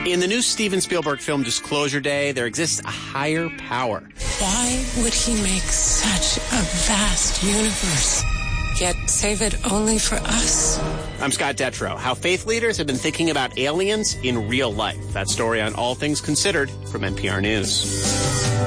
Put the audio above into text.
In the new Steven Spielberg film Disclosure Day, there exists a higher power. Why would he make such a vast universe, yet save it only for us? I'm Scott Detrow. How faith leaders have been thinking about aliens in real life. That story on All Things Considered from NPR News.